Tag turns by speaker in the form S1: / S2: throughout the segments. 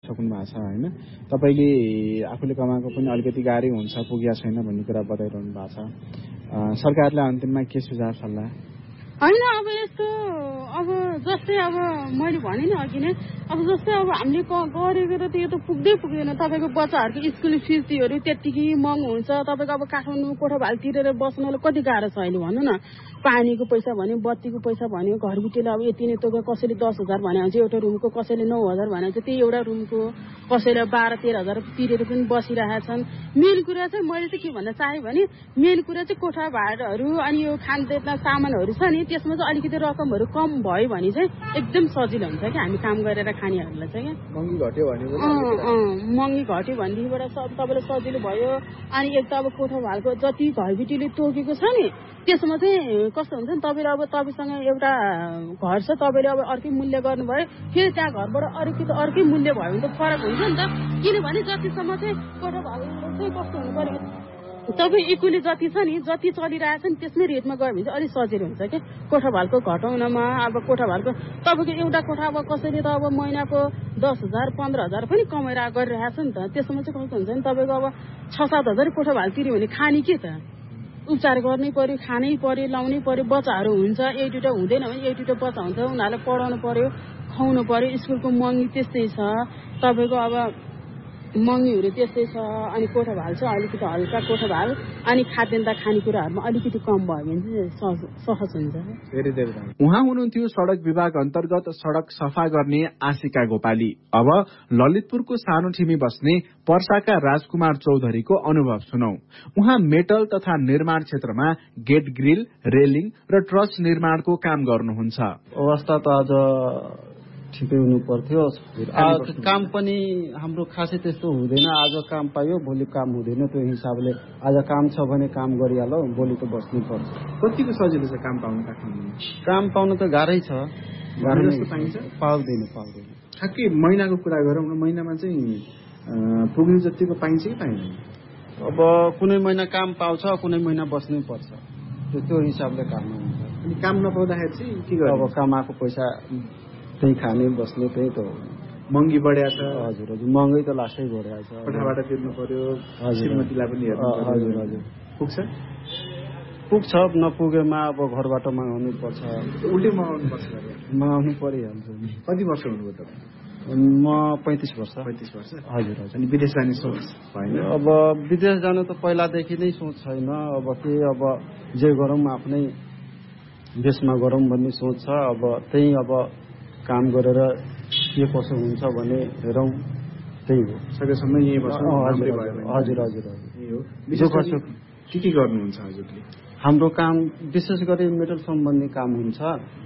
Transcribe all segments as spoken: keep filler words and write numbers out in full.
S1: सक्नु भएको छ होइन। तपाईँले आफूले कमाएको पनि अलिकति गाह्रै हुन्छ, पुगेको छैन भन्ने कुरा बताइरहनु भएको छ। सरकारलाई अन्तिममा के सुझाव सल्लाह?
S2: होइन अब यस्तो अब जस्तै अब मैले भने नि अघि नै अब जस्तै अब हामीले गरेको त त्यो त पुग्दै पुग्दैन। तपाईँको बच्चाहरूको स्कुल फिसहरू त्यत्तिकै महँगो हुन्छ। तपाईँको अब काठमाडौँ कोठाभाल तिरेर बस्नलाई कति गाह्रो छ अहिले भन्नु न। पानीको पैसा भन्यो, बत्तीको पैसा भन्यो, घरबिटीलाई अब यति नै तोक कसैले दस हजार भने हुन्छ एउटा रुमको, कसैले नौ हजार भने हुन्छ त्यही एउटा रुमको, कसैले बाह्र तेह्र हजार तिरेर पनि बसिरहेका छन्। मेन कुरा चाहिँ मैले चाहिँ के भन्न चाहेँ भने मेन कुरा चाहिँ कोठा भाडाहरू अनि यो खानपिन सामानहरू छ नि त्यसमा चाहिँ अलिकति रकमहरू कम भयो भने चाहिँ एकदम सजिलो हुन्छ क्या हामी काम गरेर खानेहरूलाई चाहिँ क्या।
S1: महँगी घट्यो भने
S2: महँगी घट्यो भनेदेखिबाट सब तपाईँलाई सजिलो भयो। अनि एक त अब कोठा भाडको जति घरबिटीले तोकेको छ नि त्यसमा चाहिँ कस्तो हुन्छ नि तपाईँले अब तपाईँसँग एउटा घर छ तपाईँले अब अर्कै मूल्य गर्नुभयो फेरि त्यहाँ घरबाट अर्कै अर्कै मूल्य भयो भने त फरक हुन्छ नि त। किनभने जतिसम्म चाहिँ कोठा भाडा चाहिँ कस्तो हुनु पर्यो तपाईँ इक्वली जति छ नि जति चलिरहेछ नि त्यसमै रेटमा गयो भने चाहिँ अलिक सजिलो हुन्छ क्या कोठा भाडको घटाउनमा। अब कोठा भाडको तपाईँको एउटा कोठा अब कसैले त अब महिनाको दस हजार पन्ध्र हजार पनि कमाएर गरिरहेछ नि त। त्यसमा चाहिँ कस्तो हुन्छ नि तपाईँको अब छ सात हजार कोठा भाडा तिर्यो भने खाने के त उपचार गर्नै पर्यो, खानै पर्यो, लाउनै पर्यो, बच्चाहरू हुन्छ एक दुईवटा हुँदैन भने एक दुईवटा बच्चा हुन्छ उनीहरूलाई पढाउनु पर्यो, खुवाउनु पर्यो। स्कुलको महँगी त्यस्तै छ तपाईँको अब महँगीहरू त्यस्तै छ। अनि कोठा भाल छ अलिकति हल्का कोठा भाल अनि खाद्यान्न खानेकुराहरूमा अलिकति कम भयो भने चाहिँ सहज हुन्छ।
S1: उहाँ हुनुहुन्थ्यो सड़क विभाग अन्तर्गत सड़क सफा गर्ने आशिका गोपाली। अब ललितपुरको सानो ठिमी बस्ने पर्साका राजकुमार चौधरीको अनुभव सुनौ। उहाँ मेटल तथा निर्माण क्षेत्रमा गेट ग्रिल, रेलिङ र ट्रस निर्माणको काम गर्नुहुन्छ।
S3: अवस्था त आज ठिकै हुनु पर्थ्यो। काम पनि हाम्रो खासै त्यस्तो हुँदैन। आज काम पायो भोलि काम हुँदैन। त्यो हिसाबले आज काम छ भने काम गरिहाल्यो भोलि त बस्नै पर्छ।
S1: कतिको सजिलो छ काम पाउनु काठमाडौँमा?
S3: काम पाउनु त गाह्रै छ।
S1: गाह्रो जस्तो पाइन्छ?
S3: पाउँदैन पाउँदैन।
S1: ठ्याक्कै महिनाको कुरा गरौँ न, महिनामा चाहिँ पुग्ने जतिको पाइन्छ कि पाइँदैन?
S3: अब कुनै महिना काम पाउँछ कुनै महिना बस्नै पर्छ। त्यो हिसाबले काम हुन्छ।
S1: अनि काम नपाउँदाखेरि चाहिँ के गर्नु?
S3: अब कमाएको पैसा त्यही खाने बस्ने त्यही त हो।
S1: महँगी बढ्या छ।
S3: हजुर हजुर महँगै त लास्टै बढ्या छ।
S1: कोठाबाट तिर्नु पर्यो, श्रीमतीलाई पनि हेर्नु पर्यो।
S3: हजुर हजुर
S1: पुग्छ
S3: पुग्छ नपुगेमा अब घरबाट मगाउनु पर्छ।
S1: उल्टै मगाउनु पर्छ
S3: मगाउनु परिहाल्छ।
S1: कति वर्ष हुनुभयो तपाईँ?
S3: म पैँतिस वर्ष।
S1: पैँतिस वर्ष
S3: हजुर हजुर।
S1: अनि विदेश जाने सोच भएन?
S3: अब विदेश जानु त पहिलादेखि नै सोच छैन। अब के अब जे गरौँ आफ्नै देशमा गरौँ भन्ने सोच छ। अब त्यही अब काम गरेर के कसो हुन्छ भने हेरौँ त्यही हो।
S1: सकेसम्म यहीँ बस्नु।
S3: हजुर हजुर हजुर
S1: यही हो। विशेष के के गर्नुहुन्छ हजुरले?
S3: हाम्रो काम विशेष गरी मेटल सम्बन्धी काम हुन्छ।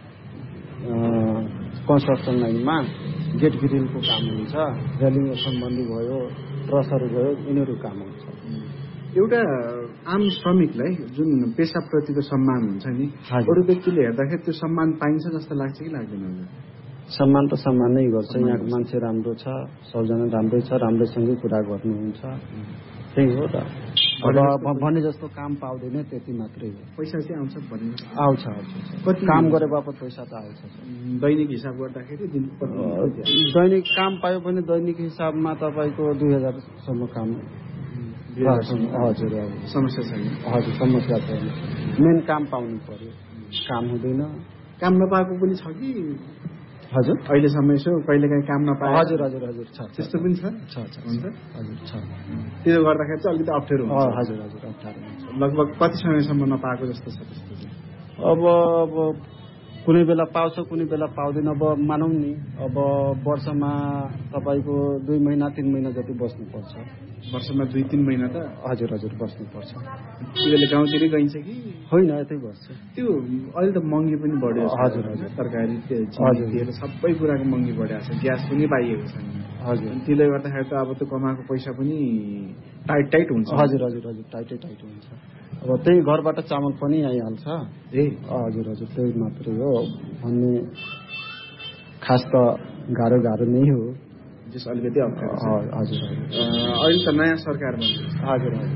S3: कन्स्ट्रक्सन लाइनमा गेट ग्रिलको काम हुन्छ, रेलिङ सम्बन्धी भयो, ट्रसहरू भयो, यिनीहरू काम हुन्छ।
S1: एउटा आम श्रमिकलाई जुन पेसाप्रतिको सम्मान हुन्छ नि अरू व्यक्तिले हेर्दाखेरि त्यो सम्मान पाइन्छ जस्तो लाग्छ कि लाग्दैन?
S3: सम्मान त सम्मान नै गर्छ। यहाँको मान्छे राम्रो छ, सबजना राम्रै छ, राम्रैसँगै कुरा गर्नुहुन्छ। त्यही हो त। अब भने जस्तो काम पाउँदैन त्यति मात्रै हो।
S1: पैसा चाहिँ आउँछ भन्नु?
S3: आउँछ आउँछ। काम गरे बापत पैसा त आउँछ।
S1: दैनिक हिसाब गर्दाखेरि
S3: दैनिक काम पायो भने दैनिक हिसाबमा तपाईँको दुई हजारसम्म काम। हजुर
S1: समस्या छैन।
S3: हजुर समस्या छैन। मेन काम पाउनु पर्यो। काम हुँदैन।
S1: काम नपाएको पनि छ कि?
S3: हजुर
S1: अहिलेसम्म यसो कहिलेकाहीँ काम नपाए?
S3: हजुर हजुर हजुर छ।
S1: त्यस्तो पनि छ?
S3: छ छ हजुर छ।
S1: त्यो गर्दाखेरि चाहिँ अलिकति अप्ठ्यारो हुन्छ।
S3: हजुर हजुर अप्ठ्यारो हुन्छ।
S1: लगभग कति समयसम्म नपाएको जस्तो छ त्यस्तो?
S3: अब अब कुनै बेला पाउँछ कुनै बेला पाउँदैन। अब मानौँ नि अब वर्षमा तपाईँको दुई महिना तिन महिना जति बस्नुपर्छ।
S1: वर्षमा दुई तिन महिना त?
S3: हजुर हजुर बस्नुपर्छ।
S1: त्यो बेला गाउँतिरै गइन्छ कि?
S3: होइन यतै बस्छ।
S1: त्यो अहिले त महँगी पनि बढ्यो।
S3: हजुर हजुर।
S1: तरकारी हजुर सबै कुराको महँगी बढेको छ। ग्यास पनि पाइएको छैन। हजुर त्यसले गर्दाखेरि त अब त्यो कमाएको पैसा पनि टाइट टाइट हुन्छ।
S3: हजुर हजुर हजुर टाइटै टाइट हुन्छ। अब त्यही घरबाट चामल पनि आइहाल्छ।
S1: ए
S3: हजुर हजुर त्यही मात्रै हो भन्ने खास त गाह्रो गाह्रो नै हो।
S1: जस अलिकति अप्ठ्यारो छ।
S3: हजुर हजुर।
S1: अहिले त नयाँ सरकार बन्छ।
S3: हजुर हजुर।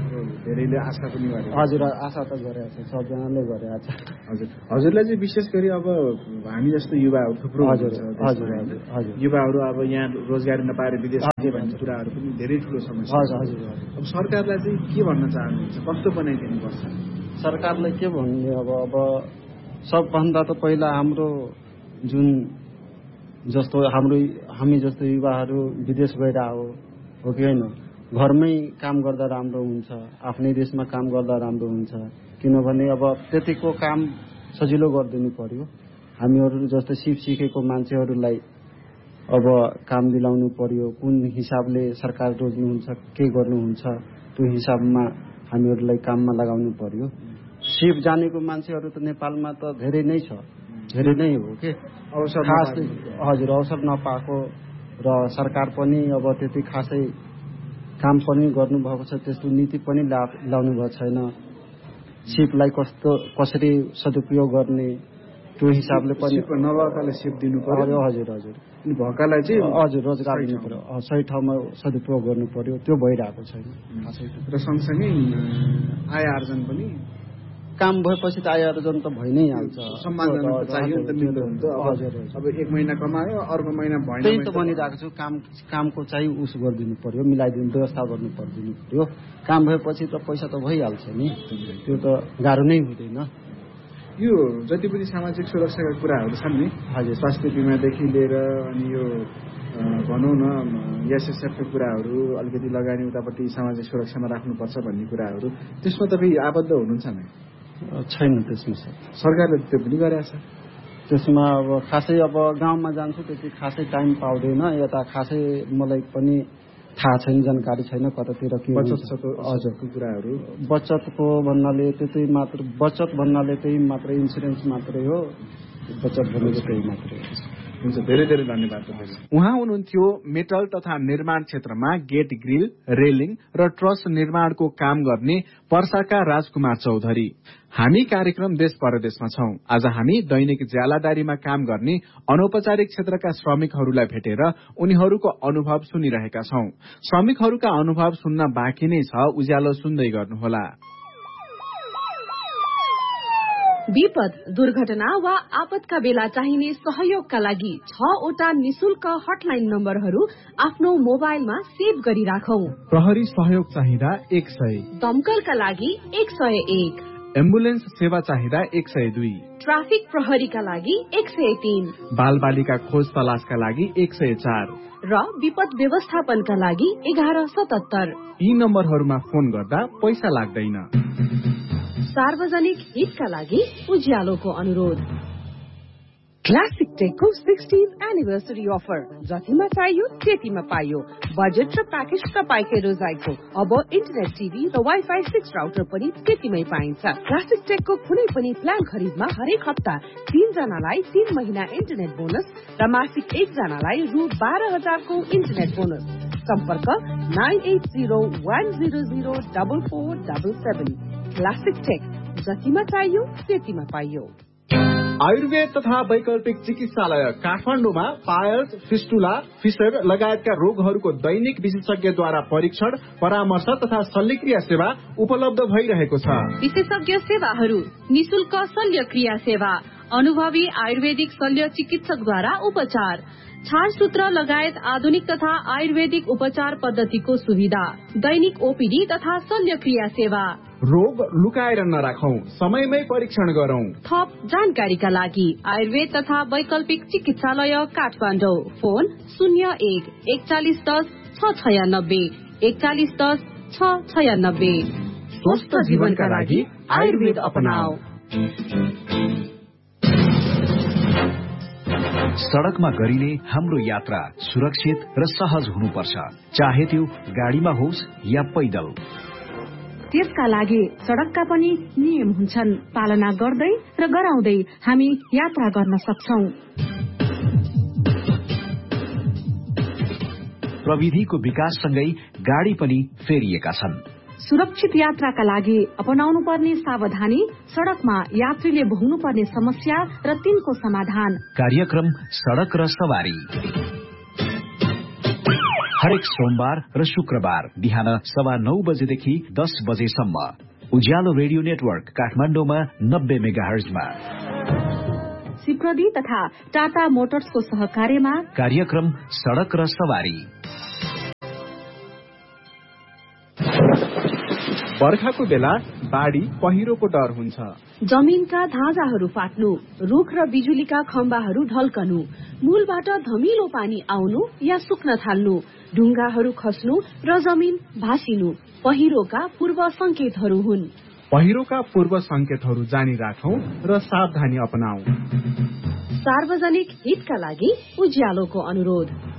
S1: धेरैले आशा पनि गरे।
S3: हजुर आशा त गरेको छ, सबजनाले गरेको छ।
S1: हजुर हजुरलाई चाहिँ विशेष गरी अब हामी जस्तो युवाहरू थुप्रो
S3: हजुर हजुर हजुर
S1: युवाहरू अब यहाँ रोजगारी नपाएर विदेश भन्ने कुराहरू पनि धेरै ठुलो समस्या।
S3: हजुर हजुर
S1: अब सरकारलाई चाहिँ के भन्न चाहनुहुन्छ, कस्तो बनाइदिनु पर्छ?
S3: सरकारलाई के भन्ने अब अब सबभन्दा त पहिला हाम्रो जुन जस्तो हाम्रो हामी जस्तो युवाहरू विदेश गइरहेको हो कि होइन, घरमै काम गर्दा राम्रो हुन्छ, आफ्नै देशमा काम गर्दा राम्रो हुन्छ। किनभने अब त्यतिको काम सजिलो गरिदिनु पर्यो। हामीहरू जस्तो सिप सिकेको मान्छेहरूलाई अब काम दिलाउनु पर्यो, कुन हिसाबले सरकार रोज्नुहुन्छ, के गर्नुहुन्छ, त्यो हिसाबमा हामीहरूलाई काममा लगाउनु पर्यो। सिप जानेको मान्छेहरू त नेपालमा त धेरै नै छ, धेरै नै हो कि
S1: अवसर
S3: खास हजुर अवसर नपाएको र सरकार पनि अब त्यति खासै काम पनि गर्नुभएको छ, त्यस्तो नीति पनि ल्याउनु भएको छैन। सिपलाई कस्तो कसरी सदुपयोग गर्ने त्यो हिसाबले पनि
S1: नभएकालाई सिप दिनु पर्यो।
S3: हजुर हजुर
S1: भएकालाई चाहिँ
S3: हजुर रोजगार दिनु पर्यो, सही ठाउँमा सदुपयोग गर्नु पर्यो, त्यो भइरहेको छैन।
S1: र सँगसँगै आय आर्जन पनि
S3: काम भएपछि त आय आर्जन त भइ नै हाल्छ।
S1: सम्मानजनक चाहियो नि त, मिल्दो हुन्छ।
S3: हजुर
S1: अब एक महिना कमायो, अर्को महिना भएन,
S3: त्यही त भनिरहेको छु। काम कामको चाहिँ उस गरिदिनु पर्यो, मिलाइदिनु, व्यवस्था गर्नु परिदिनु पर्यो। काम भएपछि त पैसा त भइहाल्छ नि, त्यो त गाह्रो नै हुँदैन।
S1: यो जति पनि सामाजिक सुरक्षाका कुराहरू छन् नि,
S3: हजुर
S1: स्वास्थ्य बिमादेखि लिएर अनि यो भनौँ न एसएसएफका कुराहरू अलिकति लगानी उतापट्टि सामाजिक सुरक्षामा राख्नुपर्छ भन्ने कुराहरू, त्यसमा तपाईँ आबद्ध हुनुहुन्छ नै?
S3: छैन त्यसमा सर,
S1: सरकारले त्यो पनि गरेछ।
S3: त्यसमा अब खासै अब गाउँमा जान्छु त्यति खासै टाइम पाउँदैन, यता खासै मलाई पनि थाहा छैन, जानकारी छैन कतातिर के
S1: हजुरको कुराहरू।
S3: बचतको भन्नाले त्यति मात्र, बचत भन्नाले त्यही मात्र इन्सुरेन्स मात्रै हो, बचत भनेको त्यही मात्रै हो।
S1: हुन्छ, धेरै धेरै धन्यवाद। उहाँ हुनुहुन्थ्यो मेटल तथा निर्माण क्षेत्रमा गेट ग्रिल, रेलिङ र ट्रस निर्माणको काम गर्ने पर्साका राजकुमार चौधरी। हामी कार्यक्रम देश परदेशमा छौं। आज हामी दैनिक ज्यालादारीमा काम गर्ने अनौपचारिक क्षेत्रका श्रमिकहरूलाई भेटेर उनीहरूको अनुभव सुनिरहेका छौं। श्रमिकहरूका अनुभव सुन्न बाँकी नै छ, उज्यालो सुन्दै गर्नुहोला।
S4: विपद, दुर्घटना वा आपतका बेला चाहिने सहयोगका लागि छवटा निशुल्क हटलाइन नम्बरहरू आफ्नो मोबाइलमा सेभ गरी राखौं।
S1: प्रहरी सहयोग चाहिँदा एक सय,
S4: दमकलका लागि एक सय एक,
S1: एम्बुलेन्स सेवा चाहिँदा एक सय दुई,
S4: ट्राफिक प्रहरीका लागि एक सय तीन,
S1: बाल बालिका खोज तलासका लागि एक सय चार
S4: र विपद व्यवस्थापनका लागि एघार सतहत्तर।
S1: यी नम्बरहरूमा फोन गर्दा पैसा लाग्दैन।
S4: सार्वजनिक हितका लागि उज्यालोको अनुरोध।
S5: क्लासिक टेकको सिक्सटीन्थ एनिभर्सरी अफर, जतिमा चाहियो त्यतिमा पाइयो। बजेट र प्याकेज तपाईँकै रोजाइको। अब इन्टरनेट टिभी र वाइफाई सिक्स राउटर पनि त्यतिमै पाइन्छ। क्लासिक टेकको कुनै पनि प्लान खरिदमा हरेक हप्ता तीन जनालाई तीन महिना इन्टरनेट बोनस र मासिक एकजनालाई रु बाह्र हजारको इन्टरनेट बोनस। सम्पर्क nine at zero one zero zero double four double seven. Classic take, जतिमा चाहियो त्यतिमा पाइयो।
S1: आयुर्वेद तथा वैकल्पिक चिकित्सालय काठमाडौँमा पायल्स, फिस्टुला, फिसर लगायतका रोगहरूको दैनिक विशेषज्ञद्वारा परीक्षण, परामर्श तथा शल्यक्रिया सेवा उपलब्ध भइरहेको छ।
S4: विशेषज्ञ सेवाहरू: निशुल्क शल्यक्रिया सेवा, अनुभवी आयुर्वेदिक शल्य चिकित्सकद्वारा उपचार, छारसूत्र लगायत आधुनिक तथा आयुर्वेदिक उपचार पद्धतिको सुविधा, दैनिक ओपीडी तथा शल्यक्रिया सेवा।
S1: रोग लुकाएर नराखौं, समयमै परीक्षण गरौं।
S4: थप जानकारीका लागि आयुर्वेद तथा वैकल्पिक चिकित्सालय काठमाडौँ। फोन शून्य एक एकचालिस दस छ छयानब्बे एकचालिस दस छ छयानब्बे।
S1: स्वस्थ जीवनका लागि आयुर्वेद अपनाऊ।
S6: सड़कमा गरिने हाम्रो यात्रा सुरक्षित र सहज हुनुपर्छ, चाहे त्यो गाडीमा होस् या पैदल।
S5: त्यसका लागि सड़कका पनि नियम हुन्छन्, पालना गर्दै र गराउँदै हामी यात्रा गर्न सक्छौं।
S6: प्रविधिको विकाससँगै गाडी पनि फेरिएका छन्।
S5: सुरक्षित यात्राका लागि अपनाउनु पर्ने सावधानी, सड़कमा यात्रीले भोग्नु पर्ने समस्या र तिनको समाधान।
S6: कार्यक्रम सड़क र सवारी। हरेक सोमबार र शुक्रबार बिहान सवा नौ बजेदेखि दस बजेसम्म उज्यालो रेडियो नेटवर्क काठमाडौँमा नब्बे मेगाहर्जमा।
S4: सिप्रदी तथा टाटा मोटर्सको सहकार्यमा
S6: कार्यक्रम सड़क र सवारी।
S1: बर्खाको बेला बाढी पहिरोको डर हुन्छ।
S5: जमिनका धाजाहरू फाट्नु, रुख र बिजुलीका खम्बाहरू ढल्कनु, मूलबाट धमिलो पानी आउनु या सुक्न थाल्नु, ढुङ्गाहरू खस्नु र जमिन भासिनु पहिरोका पूर्व संकेतहरू हुन्।
S1: पहिरोका पूर्व संकेतहरू जानी राखौं र सावधानी अपनाऊ।
S5: सार्वजनिक हितका लागि उज्यालोको अनुरोध।